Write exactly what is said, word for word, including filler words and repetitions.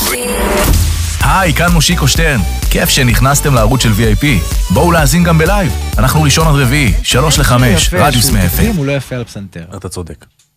היי, כאן מושיקו שטרן. כיף שנכנסתם לערוץ של וי איי פי. בואו להאזין גם בלייב. אנחנו ראשון עד רביעי, שלוש לחמש, רדיוס מאפל. הוא לא יפה על פסנתר. אתה צודק.